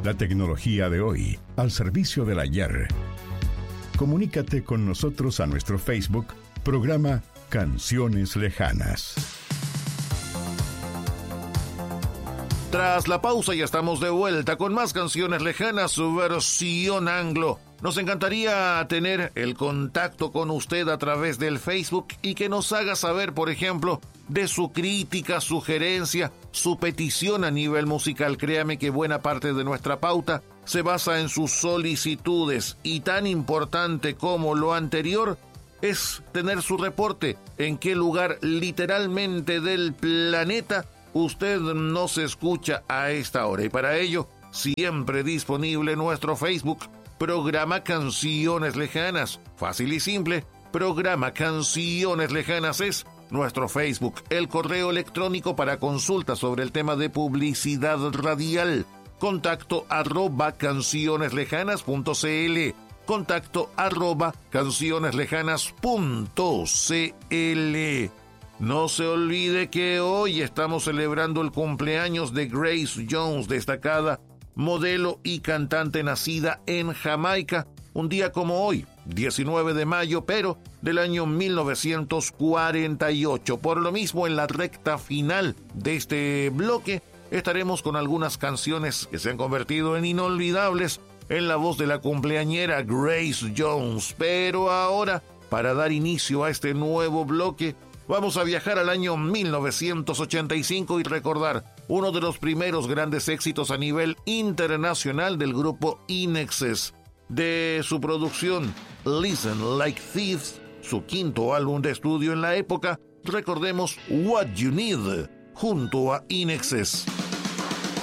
La tecnología de hoy, al servicio del ayer. Comunícate con nosotros a nuestro Facebook, programa Canciones Lejanas. Tras la pausa ya estamos de vuelta con más Canciones Lejanas, su versión anglo. Nos encantaría tener el contacto con usted a través del Facebook y que nos haga saber, por ejemplo, de su crítica, sugerencia, su petición a nivel musical. Créame que buena parte de nuestra pauta se basa en sus solicitudes y tan importante como lo anterior es tener su reporte en qué lugar literalmente del planeta usted nos escucha a esta hora. Y para ello, siempre disponible nuestro Facebook, programa Canciones Lejanas. Fácil y simple, programa Canciones Lejanas es nuestro Facebook. El correo electrónico para consulta sobre el tema de publicidad radial, contacto @cancioneslejanas.cl, contacto @cancioneslejanas.cl. No se olvide que hoy estamos celebrando el cumpleaños de Grace Jones, destacada modelo y cantante nacida en Jamaica, un día como hoy, 19 de mayo, pero del año 1948. Por lo mismo, en la recta final de este bloque, estaremos con algunas canciones que se han convertido en inolvidables en la voz de la cumpleañera Grace Jones. Pero ahora, para dar inicio a este nuevo bloque, vamos a viajar al año 1985 y recordar uno de los primeros grandes éxitos a nivel internacional del grupo In Excess. De su producción Listen Like Thieves, su quinto álbum de estudio en la época, recordemos What You Need junto a In Excess.